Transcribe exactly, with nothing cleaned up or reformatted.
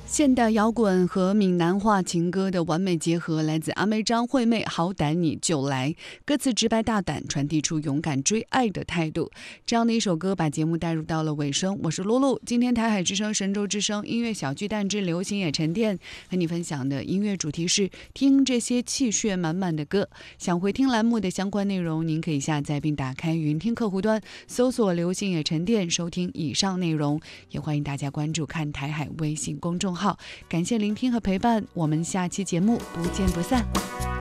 现代摇滚和闽南话情歌的完美结合，来自阿妹张惠妹，好歹你就来。歌词直白大胆，传递出勇敢追爱的态度。这样的一首歌把节目带入到了尾声。我是露露，今天台海之声、神州之声音乐小巨蛋之流行也沉淀，和你分享的音乐主题是听这些气血满满的歌。想回听栏目的相关内容，您可以下载并打开云听客户端，搜索流行也沉淀，收听以上内容。也欢迎大家关注看台海微信公众号。好，感谢聆听和陪伴，我们下期节目不见不散。